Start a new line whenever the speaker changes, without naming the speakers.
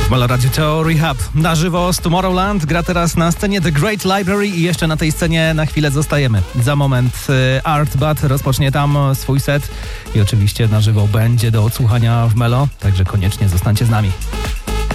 W Melo Radio to Rehab. Na żywo z Tomorrowland gra teraz na scenie The Great Library i jeszcze na tej scenie na chwilę zostajemy. Za moment Art Bat rozpocznie tam swój set i oczywiście na żywo będzie do odsłuchania w Melo, także koniecznie zostańcie z nami.